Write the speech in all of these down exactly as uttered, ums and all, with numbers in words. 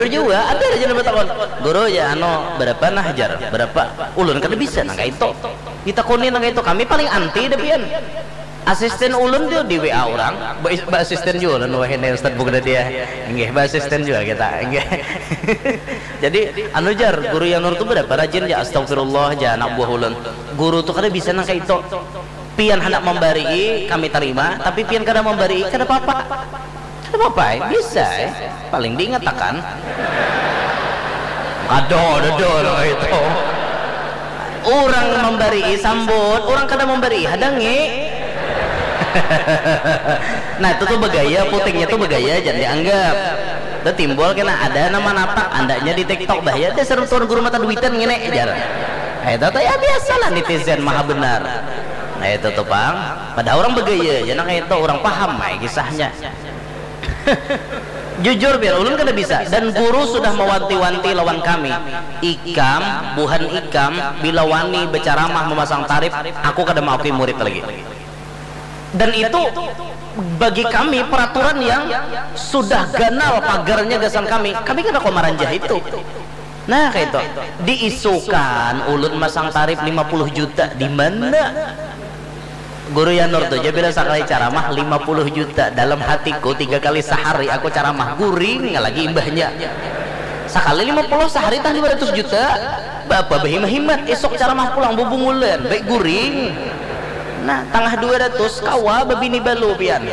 juga ada aja nama takon guru ya ano berapa nah hajar berapa ulun kada bisa nang itu ditakoni nang itu kami paling anti depian asisten ulun dia di W A orang ba asisten juga nu hene ustaz bukan dia nggih ba asisten juga kita nggih jadi anu jar guru yang nur tu berapa rajin ya astagfirullah ja anak buah ulun guru tu kada bisa nang itu pian hendak memberi kami terima tapi pian kada memberi kada apa-apa kada apa-apa bisa eh. paling diingatkan aduh aduh itu orang memberi sambut orang kada memberi hadangi nah itu tuh begaya putingnya tuh begaya jangan dianggap itu timbul kena ada nama napak andanya di TikTok bahaya deh seru tuan guru mata duitan ngene jar nah itu tuh ya biasalah netizen maha benar nah itu tuh pang pada orang begaya jangan kayak itu orang paham mai kisahnya jujur biar ulun kada bisa dan guru sudah mewanti-wanti lawan kami ikam buhan ikam bila wani berceramah memasang tarif aku kada mau murid lagi dan itu bagi kami peraturan yang sudah ganal pagarnya gasan kami kami kada komaranjah itu nah kayak itu diisukan ulun masang tarif lima puluh juta di mana guru yang nur tuh bila sekali ceramah lima puluh juta dalam hatiku tiga kali sehari aku ceramah guring lagi imbahnya sekali lima puluh sehari tah lima ratus juta bapak berhimah-himat esok ceramah pulang bubungulan baik guring nah tangah dua ratus kawa babini balu pian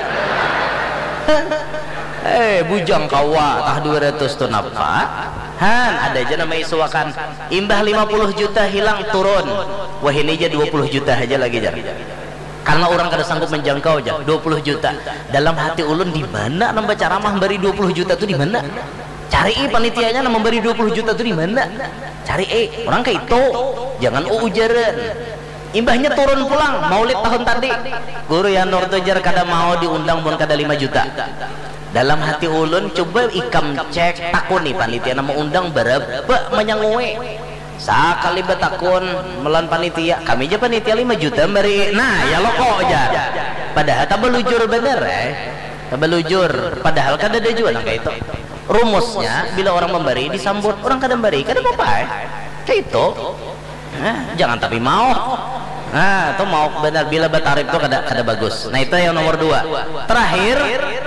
eh bujang kawa tah dua ratus tuh napa han ada aja nama isuakan imbah lima puluh juta hilang turun wah ini aja dua puluh juta aja lagi jar karena orang kada sanggup menjangkau aja dua puluh juta dalam hati ulun di mana nambah ceramah memberi dua puluh juta tuh di mana cari e panitianya nama memberi dua puluh juta tuh di mana cari e orang kayak itu jangan ujaran imbahnya turun pulang maulid tahun tadi guru yang nur tujar kada mau diundang pun kada lima juta dalam hati ulun coba ikam cek takuni panitia nama undang berapa menyangwe sekali betakun melan panitia kami aja panitia lima juta beri nah ya lo kok aja padahal tak belujur bener eh tak belujur padahal kada ada juga kayak itu rumusnya bila orang memberi disambut orang kada memberi kada apa-apa eh kayak itu nah, jangan tapi mau nah itu mau benar bila bertarif itu kada kada bagus nah itu yang nomor dua terakhir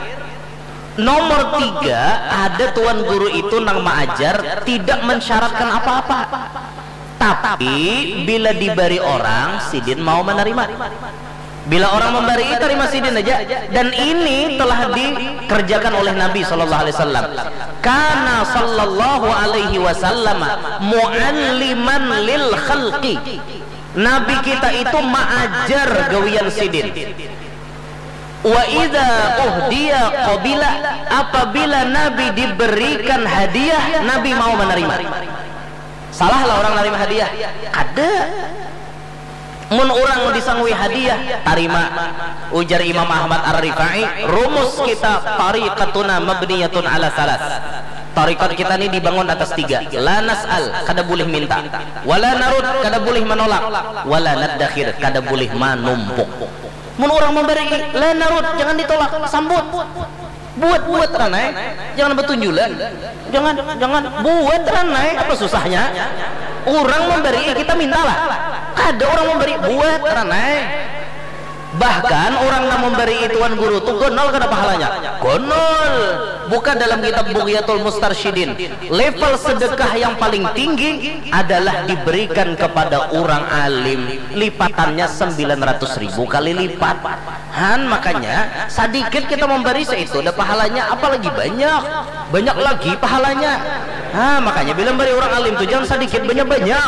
nomor tiga ada tuan guru itu nang mengajar tidak mensyaratkan apa-apa tapi bila diberi orang sidin mau menerima bila orang memberi terima sidin aja dan ini telah dikerjakan oleh Nabi sallallahu alaihi wasallam kana sallallahu alaihi wasallam mualliman lil khalqi Nabi kita itu mengajar gawian sidin wa idza uhdiya qabila apabila Nabi diberikan hadiah Nabi mau menerima salah lah orang menerima hadiah ada mun orang disangui hadiah tarima ujar Imam Ahmad Ar-Rifai rumus kita tariqatuna mabniyatun ala salas tarikat kita ini dibangun atas tiga la nas'al kada boleh minta wala narud kada boleh menolak wala nadakhir kada boleh menumpuk mun orang memberi la narud jangan ditolak sambut buat buat ranai jangan betunjulan jangan jangan buat ranai apa susahnya orang memberi kita mintalah kada orang memberi buat ranai bahkan orang yang memberi ituan guru itu gonol kada pahalanya gonol bukan dalam kitab Bughyatul Mustarsyidin level sedekah yang paling tinggi adalah diberikan kepada orang alim lipatannya sembilan ratus ribu kali lipat han makanya sedikit kita memberi seitu ada pahalanya apalagi banyak banyak lagi pahalanya ha makanya bila memberi orang alim itu jangan sedikit banyak-banyak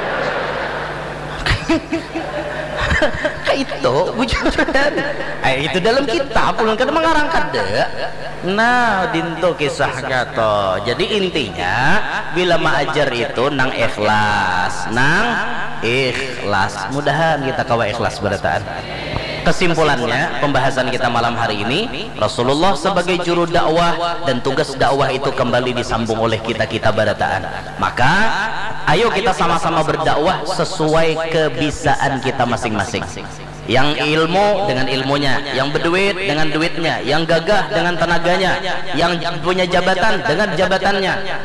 itu bujuran eh, itu dalam kitab ulun kada mengarang kada nah dinto kisah kata jadi intinya bila mengajar itu nang ikhlas nang ikhlas mudahan kita kawa ikhlas berataan kesimpulannya pembahasan kita malam hari ini Rasulullah sebagai juru dakwah dan tugas dakwah itu kembali disambung oleh kita-kita barataan maka ayo kita sama-sama berdakwah sesuai kebisaan kita masing-masing yang ilmu dengan ilmunya, yang berduit dengan duitnya, yang gagah dengan tenaganya, yang punya jabatan dengan jabatannya.